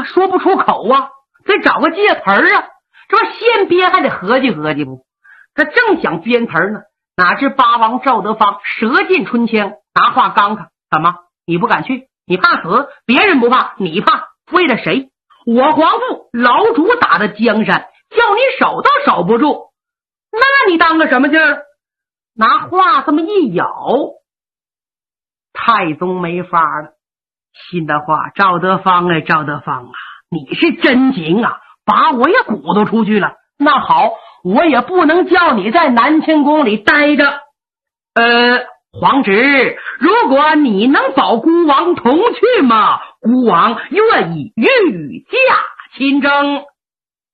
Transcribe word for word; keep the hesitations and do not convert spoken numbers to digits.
啊，说不出口啊，得找个借词儿啊。这不现编还得合计合计不？他正想编词儿呢，哪知八王赵德芳舌尽春枪，拿话刚他：怎么你不敢去？你怕死？别人不怕，你怕？为了谁？我皇父老主打的江山，叫你守都守不住，那你当个什么劲儿？拿话这么一咬，太宗没法了，心的话：赵德芳哎，赵德芳啊，你是真行啊，把我也鼓捣出去了。那好，我也不能叫你在南清宫里待着。呃，皇侄，如果你能保孤王同去嘛，孤王愿意御驾亲征。